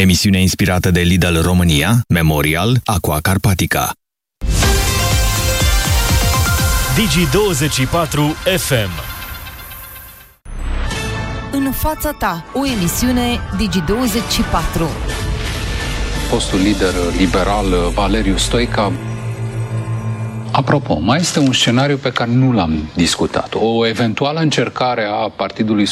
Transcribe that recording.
Emisiune inspirată de Lidl România, Memorial, Aqua Carpatica. Digi24 FM. În fața ta, o emisiune Digi24. Fostul lider liberal Valeriu Stoica. Apropo, mai este un scenariu pe care nu l-am discutat. O eventuală încercare a Partidului